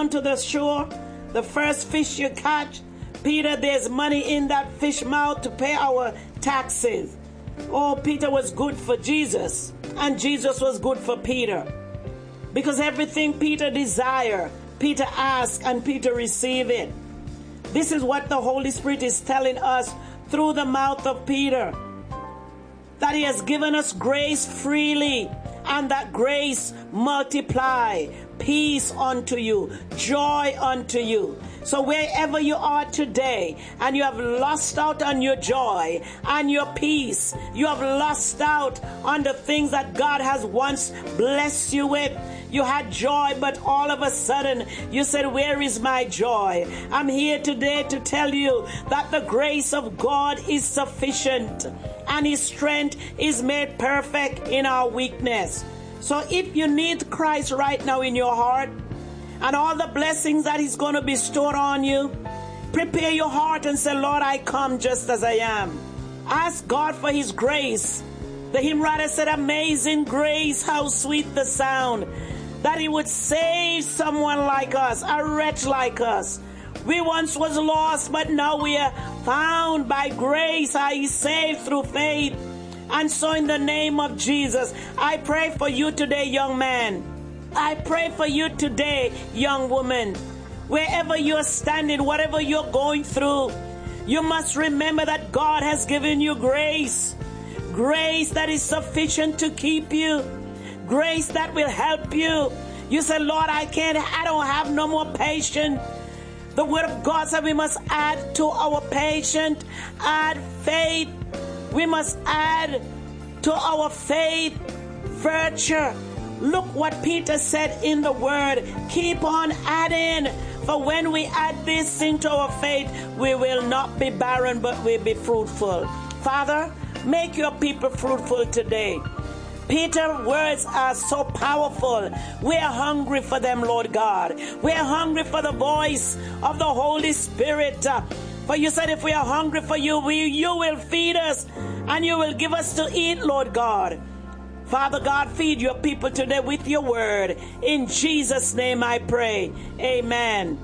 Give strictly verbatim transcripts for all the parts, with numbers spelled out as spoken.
down to the shore, the first fish you catch, Peter, there's money in that fish mouth to pay our taxes. Oh, Peter was good for Jesus, and Jesus was good for Peter. Because everything Peter desired, Peter asked, and Peter received it. This is what the Holy Spirit is telling us through the mouth of Peter. That he has given us grace freely, and that grace multiply, peace unto you, joy unto you. So wherever you are today and you have lost out on your joy and your peace, you have lost out on the things that God has once blessed you with. You had joy, but all of a sudden you said, where is my joy? I'm here today to tell you that the grace of God is sufficient and his strength is made perfect in our weakness. So if you need Christ right now in your heart, and all the blessings that he's going to bestow on you, prepare your heart and say, Lord, I come just as I am. Ask God for his grace. The hymn writer said, amazing grace, how sweet the sound, that he would save someone like us, a wretch like us. We once was lost, but now we are found by grace. Are ye saved through faith? And so in the name of Jesus, I pray for you today, young man. I pray for you today, young woman. Wherever you're standing, whatever you're going through, you must remember that God has given you grace. Grace that is sufficient to keep you. Grace that will help you. You say, Lord, I can't, I don't have no more patience. The word of God said we must add to our patience, add faith. We must add to our faith virtue. Look what Peter said in the word. Keep on adding. For when we add this into our faith, we will not be barren, but we'll be fruitful. Father, make your people fruitful today. Peter's words are so powerful. We are hungry for them, Lord God. We are hungry for the voice of the Holy Spirit. For you said if we are hungry for you, we, you will feed us and you will give us to eat, Lord God. Father God, feed your people today with your word. In Jesus' name I pray. Amen.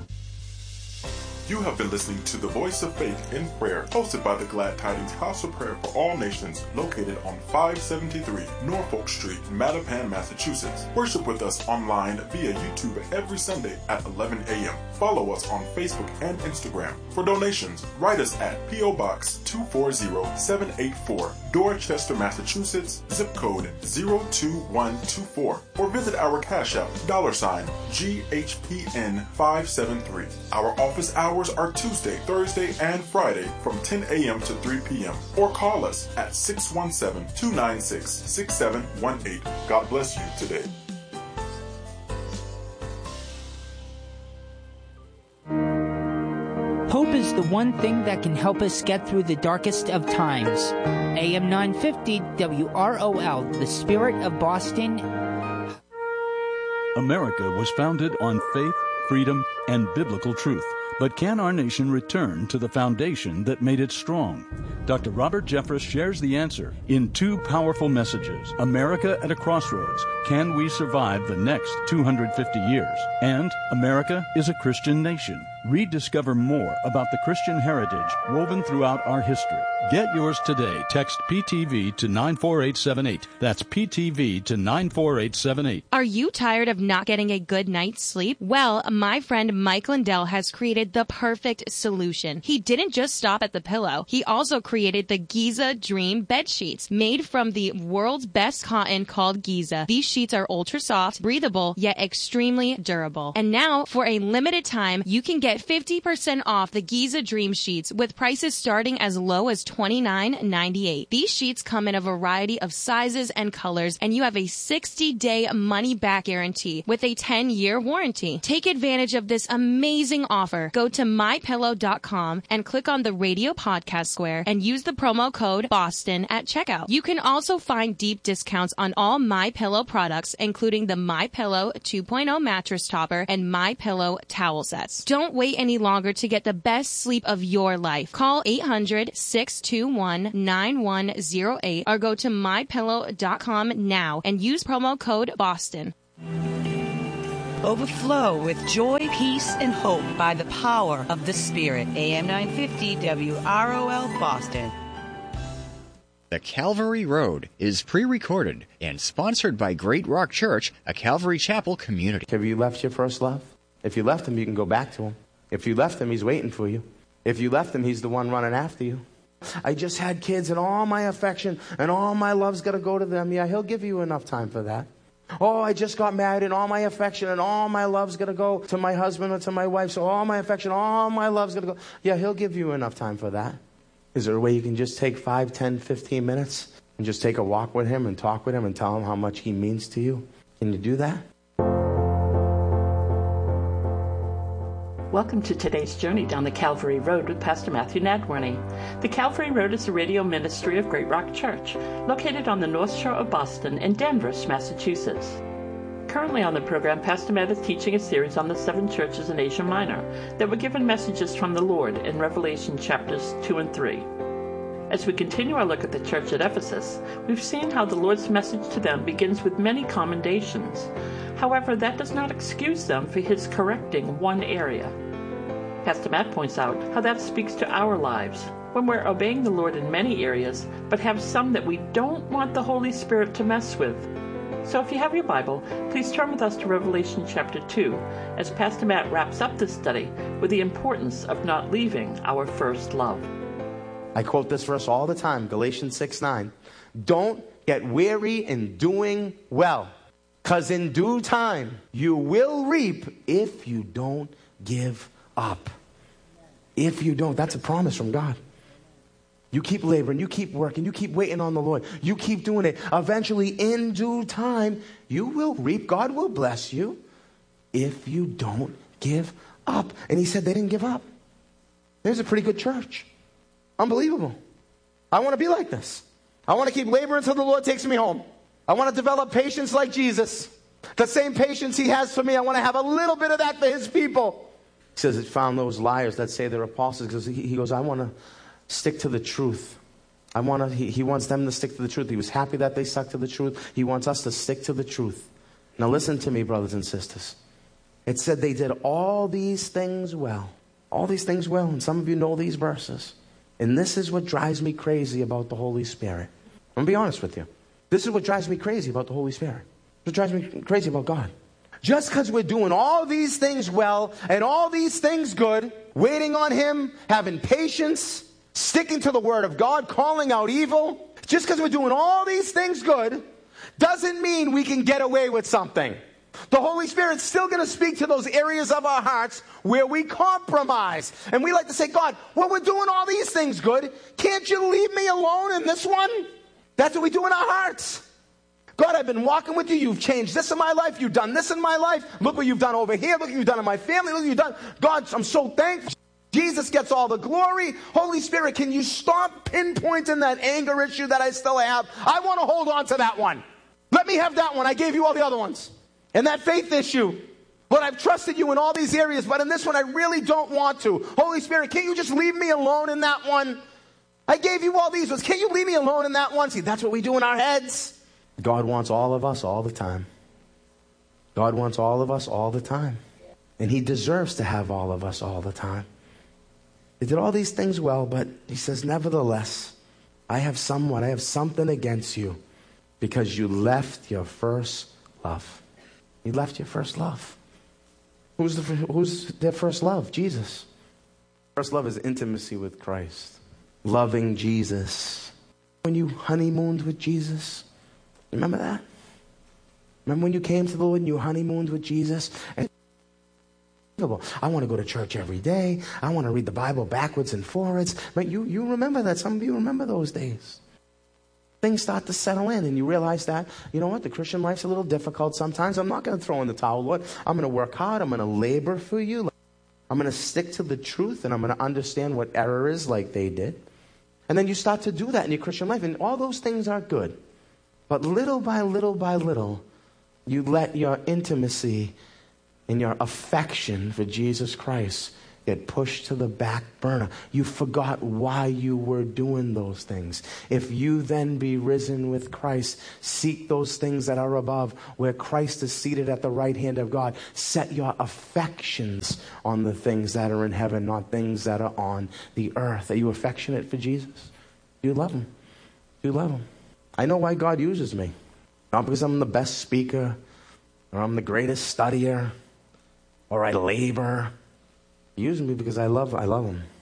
You have been listening to The Voice of Faith in Prayer, hosted by the Glad Tidings House of Prayer for All Nations, located on five seventy-three Norfolk Street, Mattapan, Massachusetts. Worship with us online via YouTube every Sunday at eleven a.m. Follow us on Facebook and Instagram. For donations, write us at P O Box two four zero seven eight four, Dorchester, Massachusetts, zip code zero two one two four, or visit our Cash App, dollar sign G H P N five seven three. Our office hours are Tuesday, Thursday, and Friday from ten a.m. to three p.m. or call us at six one seven, two nine six, six seven one eight. God bless you today. Hope is the one thing that can help us get through the darkest of times. A M nine fifty W R O L, the Spirit of Boston. America was founded on faith, freedom, and biblical truth. But can our nation return to the foundation that made it strong? Doctor Robert Jeffress shares the answer in two powerful messages. America at a Crossroads. Can we survive the next two hundred fifty years? And America is a Christian nation. Rediscover more about the Christian heritage woven throughout our history. Get yours today. Text P T V to nine four eight seven eight. That's P T V to nine four eight seven eight. Are you tired of not getting a good night's sleep? Well, my friend Mike Lindell has created the perfect solution. He didn't just stop at the pillow. He also created the Giza Dream bed sheets, made from the world's best cotton called Giza. These sheets are ultra soft, breathable, yet extremely durable. And now, for a limited time, you can get fifty percent off the Giza Dream sheets with prices starting as low as twenty-nine ninety-eight. These sheets come in a variety of sizes and colors, and you have a sixty-day money-back guarantee with a ten-year warranty. Take advantage of this amazing offer. Go to my pillow dot com and click on the radio podcast square and use the promo code BOSTON at checkout. You can also find deep discounts on all MyPillow products, including the MyPillow two point oh mattress topper and MyPillow towel sets. Don't wait any longer to get the best sleep of your life. Call eight hundred, six two one, nine one zero eight or go to my pillow dot com now and use promo code BOSTON. Overflow with joy, peace, and hope by the power of the Spirit. A M nine fifty W R O L Boston. The Calvary Road is pre-recorded and sponsored by Great Rock Church, a Calvary Chapel community. Have you left your first love? If you left him, you can go back to him. If you left him, he's waiting for you. If you left him, he's the one running after you. I just had kids and all my affection and all my love's got to go to them. Yeah, he'll give you enough time for that. Oh, I just got married and all my affection and all my love's going to go to my husband or to my wife. So all my affection, all my love's going to go. Yeah, he'll give you enough time for that. Is there a way you can just take five, ten, fifteen minutes and just take a walk with him and talk with him and tell him how much he means to you? Can you do that? Welcome to today's journey down the Calvary Road with Pastor Matthew Nadworny. The Calvary Road is a radio ministry of Great Rock Church, located on the North Shore of Boston in Danvers, Massachusetts. Currently on the program, Pastor Matt is teaching a series on the seven churches in Asia Minor that were given messages from the Lord in Revelation chapters two and three. As we continue our look at the church at Ephesus, we've seen how the Lord's message to them begins with many commendations. However, that does not excuse them for his correcting one area. Pastor Matt points out how that speaks to our lives when we're obeying the Lord in many areas, but have some that we don't want the Holy Spirit to mess with. So if you have your Bible, please turn with us to Revelation chapter two, as Pastor Matt wraps up this study with the importance of not leaving our first love. I quote this verse all the time, Galatians six nine. Don't get weary in doing well, because in due time you will reap if you don't give up. If you don't, that's a promise from God. You keep laboring, you keep working, you keep waiting on the Lord. You keep doing it. Eventually, in due time, you will reap. God will bless you if you don't give up. And he said they didn't give up. There's a pretty good church. Unbelievable. I want to be like this. I want to keep laboring until the Lord takes me home. I want to develop patience like Jesus. The same patience he has for me, I want to have a little bit of that for his people. He says it found those liars that say they're apostles, because he, he goes, I want to stick to the truth. I want to, he, he wants them to stick to the truth. He was happy that they stuck to the truth. He wants us to stick to the truth. Now listen to me, brothers and sisters. It said they did all these things well. All these things well. And some of you know these verses. And this is what drives me crazy about the Holy Spirit. I'm going to be honest with you. This is what drives me crazy about the Holy Spirit. What drives me crazy about God. Just because we're doing all these things well and all these things good, waiting on him, having patience, sticking to the word of God, calling out evil, just because we're doing all these things good, doesn't mean we can get away with something. The Holy Spirit's still going to speak to those areas of our hearts where we compromise. And we like to say, God, well, we're doing all these things good. Can't you leave me alone in this one? That's what we do in our hearts. God, I've been walking with you. You've changed this in my life. You've done this in my life. Look what you've done over here. Look what you've done in my family. Look what you've done. God, I'm so thankful. Jesus gets all the glory. Holy Spirit, can you stop pinpointing that anger issue that I still have? I want to hold on to that one. Let me have that one. I gave you all the other ones. And that faith issue. Lord, I've trusted you in all these areas, but in this one I really don't want to. Holy Spirit, can't you just leave me alone in that one? I gave you all these ones. Can't you leave me alone in that one? See, that's what we do in our heads. God wants all of us all the time. God wants all of us all the time. And he deserves to have all of us all the time. They did all these things well, but he says, nevertheless, I have somewhat, I have something against you because you left your first love. You left your first love. Who's, the, who's their first love? Jesus. First love is intimacy with Christ. Loving Jesus. When you honeymooned with Jesus, remember that? Remember when you came to the Lord and you honeymooned with Jesus? And I want to go to church every day. I want to read the Bible backwards and forwards. But you, you remember that. Some of you remember those days. Things start to settle in and you realize that, you know what, the Christian life's a little difficult sometimes. I'm not going to throw in the towel, Lord. I'm going to work hard. I'm going to labor for you. I'm going to stick to the truth and I'm going to understand what error is like they did. And then you start to do that in your Christian life and all those things are good. But little by little by little, you let your intimacy and your affection for Jesus Christ get pushed to the back burner. You forgot why you were doing those things. If you then be risen with Christ, seek those things that are above, where Christ is seated at the right hand of God. Set your affections on the things that are in heaven, not things that are on the earth. Are you affectionate for Jesus? Do you love him? Do you love him? I know why God uses me. Not because I'm the best speaker, or I'm the greatest studier, or I labor. He uses me because I love I love him.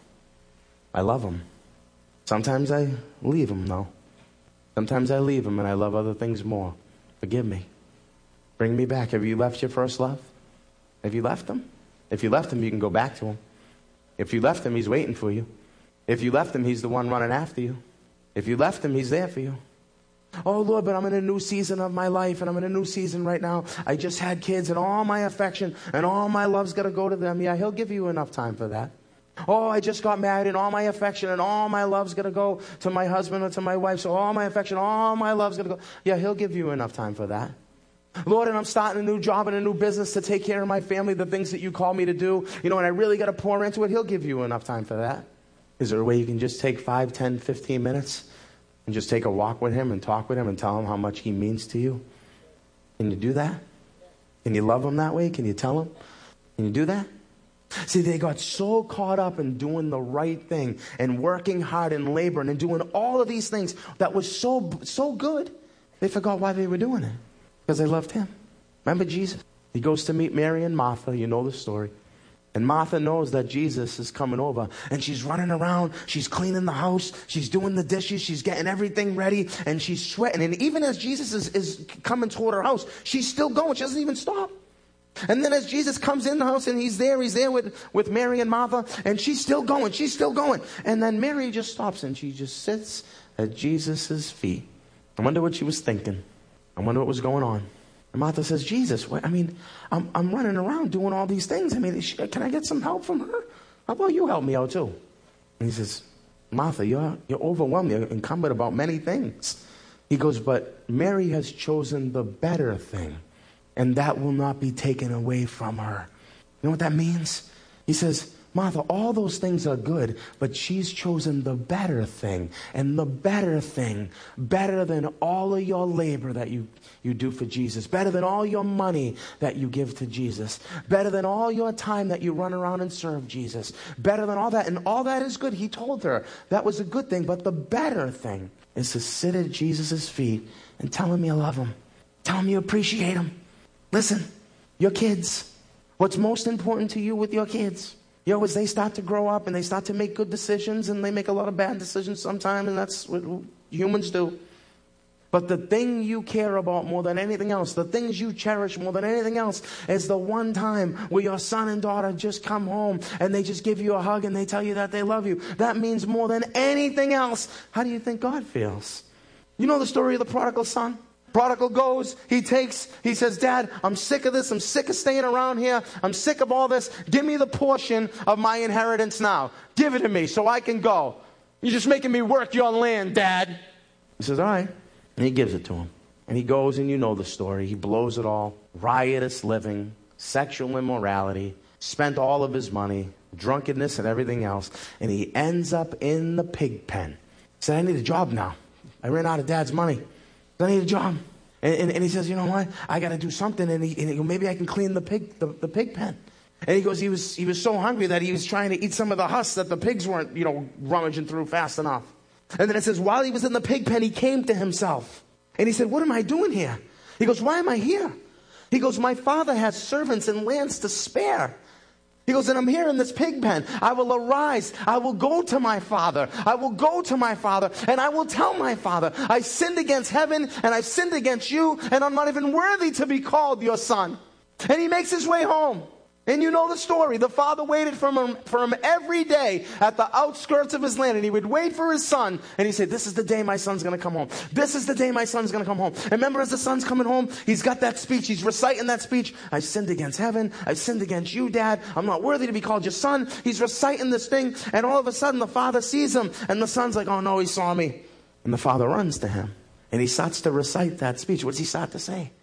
I love him. Sometimes I leave him, though. Sometimes I leave him and I love other things more. Forgive me. Bring me back. Have you left your first love? Have you left him? If you left him, you can go back to him. If you left him, he's waiting for you. If you left him, he's the one running after you. If you left him, he's there for you. Oh, Lord, but I'm in a new season of my life, and I'm in a new season right now. I just had kids, and all my affection and all my love's got to go to them. Yeah, he'll give you enough time for that. Oh, I just got married, and all my affection and all my love's going to go to my husband or to my wife, so all my affection, all my love's going to go. Yeah, he'll give you enough time for that. Lord, and I'm starting a new job and a new business to take care of my family, the things that you call me to do, you know, and I really got to pour into it. He'll give you enough time for that. Is there a way you can just take five, ten, fifteen minutes and just take a walk with him and talk with him and tell him how much he means to you? Can you do that? Can you love him that way? Can you tell him? Can you do that? See, they got so caught up in doing the right thing and working hard and laboring and doing all of these things that was so, so good, they forgot why they were doing it. Because they loved him. Remember Jesus? He goes to meet Mary and Martha. You know the story. And Martha knows that Jesus is coming over. And she's running around. She's cleaning the house. She's doing the dishes. She's getting everything ready. And she's sweating. And even as Jesus is, is coming toward her house, she's still going. She doesn't even stop. And then as Jesus comes in the house and he's there, he's there with, with Mary and Martha. And she's still going. She's still going. And then Mary just stops and she just sits at Jesus' feet. I wonder what she was thinking. I wonder what was going on. And Martha says, Jesus, what, I mean, I'm, I'm running around doing all these things. I mean, can I get some help from her? How about you help me out too? And he says, Martha, you're, you're overwhelmed. You're encumbered about many things. He goes, but Mary has chosen the better thing, and that will not be taken away from her. You know what that means? He says, Martha, all those things are good, but she's chosen the better thing. And the better thing, better than all of your labor that you, you do for Jesus, better than all your money that you give to Jesus, better than all your time that you run around and serve Jesus, better than all that. And all that is good. He told her that was a good thing, but the better thing is to sit at Jesus' feet and tell him you love him. Tell him you appreciate him. Listen, your kids, what's most important to you with your kids? You know, as they start to grow up and they start to make good decisions, and they make a lot of bad decisions sometimes, and that's what humans do. But the thing you care about more than anything else, the things you cherish more than anything else, is the one time where your son and daughter just come home and they just give you a hug and they tell you that they love you. That means more than anything else. How do you think God feels? You know the story of the prodigal son? Prodigal goes, he takes, he says, Dad, I'm sick of this. I'm sick of staying around here. I'm sick of all this. Give me the portion of my inheritance now. Give it to me so I can go. You're just making me work your land, Dad. He says, all right. And he gives it to him. And he goes, and you know the story. He blows it all. Riotous living, sexual immorality, spent all of his money, drunkenness and everything else. And he ends up in the pig pen. He said, I need a job now. I ran out of Dad's money. I need a job. And, and, and he says, you know what? I got to do something. And, he, and he goes, maybe I can clean the pig, the, the pig pen. And he goes, he was, he was so hungry that he was trying to eat some of the husks that the pigs weren't, you know, rummaging through fast enough. And then it says, while he was in the pig pen, he came to himself. And he said, what am I doing here? He goes, why am I here? He goes, my father has servants and lands to spare. He goes, and I'm here in this pig pen. I will arise. I will go to my father. I will go to my father, and I will tell my father, I sinned against heaven, and I've sinned against you, and I'm not even worthy to be called your son. And he makes his way home. And you know the story. The father waited for him, for him every day at the outskirts of his land. And he would wait for his son. And he'd say, this is the day my son's going to come home. This is the day my son's going to come home. And remember, as the son's coming home, he's got that speech. He's reciting that speech. I sinned against heaven. I sinned against you, Dad. I'm not worthy to be called your son. He's reciting this thing. And all of a sudden, the father sees him. And the son's like, oh, no, he saw me. And the father runs to him. And he starts to recite that speech. What does he start to say?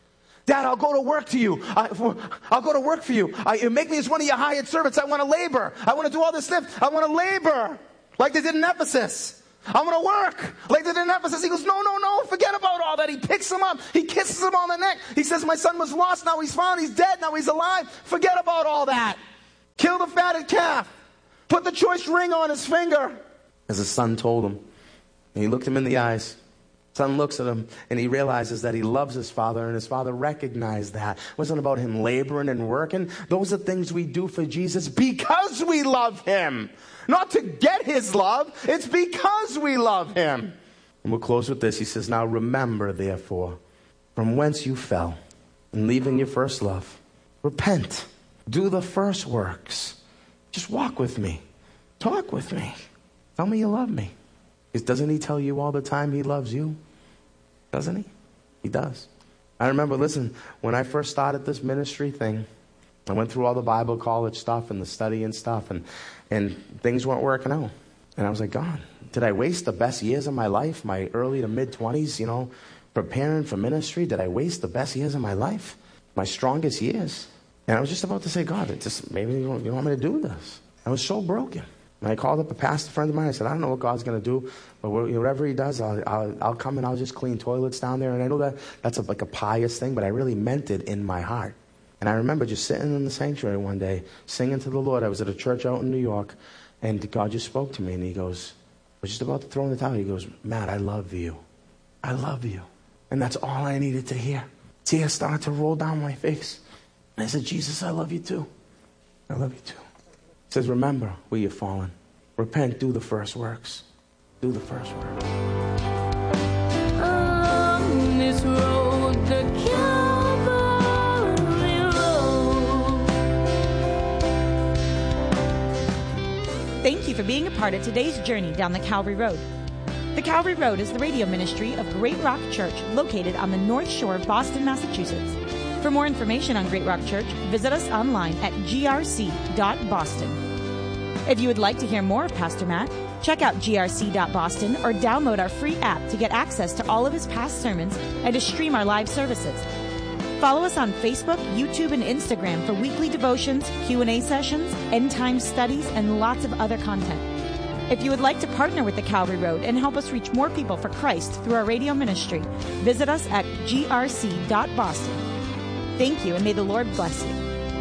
Dad, I'll go to work to you. I, for, I'll go to work for you. I, you make me as one of your hired servants. I want to labor. I want to do all this stuff. I want to labor like they did in Ephesus. I want to work like they did in Ephesus. He goes, no, no, no, forget about all that. He picks him up. He kisses him on the neck. He says, my son was lost. Now he's found. He's dead. Now he's alive. Forget about all that. Kill the fatted calf. Put the choice ring on his finger. As his son told him. And he looked him in the eyes. Son looks at him and he realizes that he loves his father, and his father recognized that. It wasn't about him laboring and working. Those are things we do for Jesus because we love him. Not to get his love. It's because we love him. And we'll close with this. He says, now remember, therefore, from whence you fell, and leaving your first love. Repent. Do the first works. Just walk with me. Talk with me. Tell me you love me. Doesn't he tell you all the time he loves you? Doesn't he? He does. I remember, listen, when I first started this ministry thing, I went through all the Bible college stuff and the study and stuff, and, and things weren't working out. And I was like, God, did I waste the best years of my life, my early to mid-twenties, you know, preparing for ministry? Did I waste the best years of my life? My strongest years? And I was just about to say, God, it just maybe you don't, you don't want me to do this. I was so broken. And I called up a pastor friend of mine. I said, I don't know what God's going to do, but whatever he does, I'll, I'll, I'll come and I'll just clean toilets down there. And I know that that's a, like a pious thing, but I really meant it in my heart. And I remember just sitting in the sanctuary one day, singing to the Lord. I was at a church out in New York, and God just spoke to me, and he goes, I was just about to throw in the towel. He goes, Matt, I love you. I love you. And that's all I needed to hear. Tears started to roll down my face. And I said, Jesus, I love you too. I love you too. He says, remember where you've fallen. Repent, do the first works. Do the first works. On this road, the Calvary road. Thank you for being a part of today's journey down the Calvary Road. The Calvary Road is the radio ministry of Great Rock Church, located on the North Shore of Boston, Massachusetts. For more information on Great Rock Church, visit us online at g r c dot boston. If you would like to hear more of Pastor Matt, check out g r c dot boston or download our free app to get access to all of his past sermons and to stream our live services. Follow us on Facebook, YouTube, and Instagram for weekly devotions, Q and A sessions, end-time studies, and lots of other content. If you would like to partner with the Calvary Road and help us reach more people for Christ through our radio ministry, visit us at g r c dot boston. Thank you, and may the Lord bless you.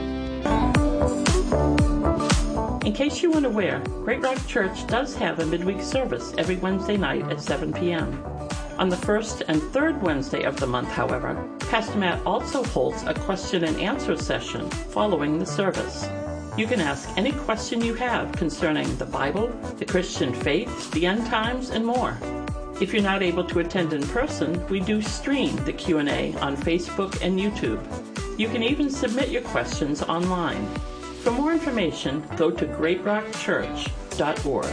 In case you weren't aware, Great Rock Church does have a midweek service every Wednesday night at seven p.m. On the first and third Wednesday of the month, however, Pastor Matt also holds a question and answer session following the service. You can ask any question you have concerning the Bible, the Christian faith, the end times, and more. If you're not able to attend in person, we do stream the Q and A on Facebook and YouTube. You can even submit your questions online. For more information, go to great rock church dot org.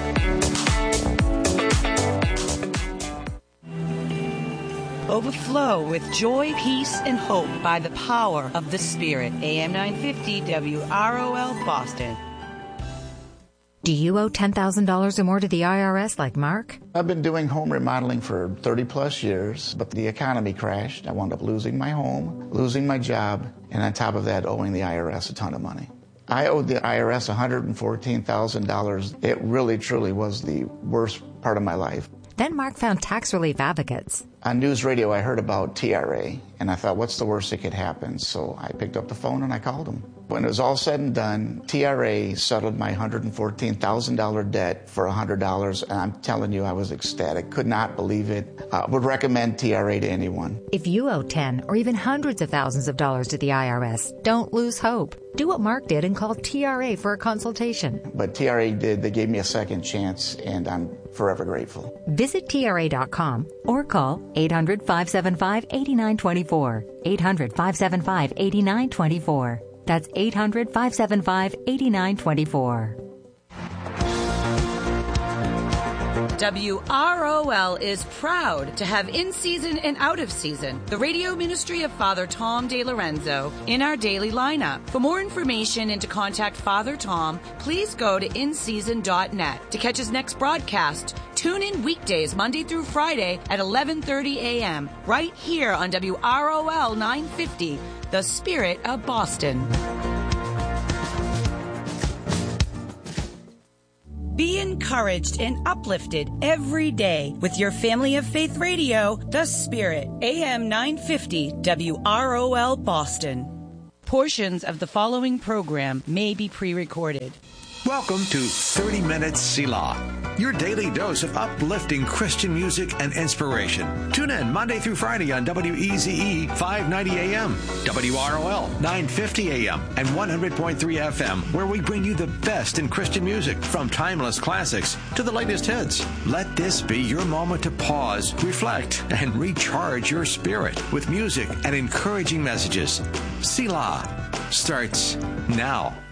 Overflow with joy, peace, and hope by the power of the Spirit. A M nine fifty W R O L Boston. Do you owe ten thousand dollars or more to the I R S like Mark? I've been doing home remodeling for thirty plus years, but the economy crashed. I wound up losing my home, losing my job, and on top of that, owing the I R S a ton of money. I owed the I R S one hundred fourteen thousand dollars. It really, truly was the worst part of my life. Then Mark found Tax Relief Advocates. On news radio, I heard about T R A, and I thought, what's the worst that could happen? So I picked up the phone and I called them. When it was all said and done, T R A settled my one hundred fourteen thousand dollars debt for one hundred dollars, and I'm telling you, I was ecstatic. Could not believe it. Uh, would recommend T R A to anyone. If you owe ten or even hundreds of thousands of dollars to the I R S, don't lose hope. Do what Mark did and call T R A for a consultation. But T R A did. They gave me a second chance, and I'm forever grateful. Visit T R A dot com or call eight hundred, five seven five, eight nine two four. eight hundred, five seven five, eight nine two four. That's eight hundred, five seven five, eight nine two four. W R O L is proud to have in season and out of season the radio ministry of Father Tom DeLorenzo in our daily lineup. For more information and to contact Father Tom, please go to in season dot net. To catch his next broadcast, tune in weekdays Monday through Friday at eleven thirty a.m. right here on W R O L nine fifty, The Spirit of Boston. Be encouraged and uplifted every day with your Family of Faith Radio, The Spirit, A M nine fifty W R O L Boston. Portions of the following program may be pre-recorded. Welcome to thirty minutes Selah, your daily dose of uplifting Christian music and inspiration. Tune in Monday through Friday on W E Z E five ninety A M, W R O L nine fifty A M, and one hundred point three F M, where we bring you the best in Christian music, from timeless classics to the latest hits. Let this be your moment to pause, reflect, and recharge your spirit with music and encouraging messages. Selah starts now.